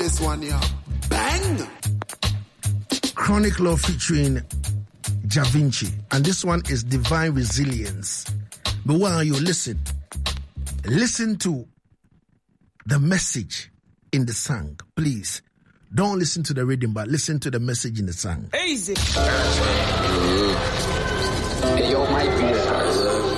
this one, yeah. Bang! Chronic Law featuring Ja Vinci. And this one is Divine Resilience. But while you listen to the message in the song, please. Don't listen to the reading, but listen to the message in the song. Easy. Hey, yo, Mike.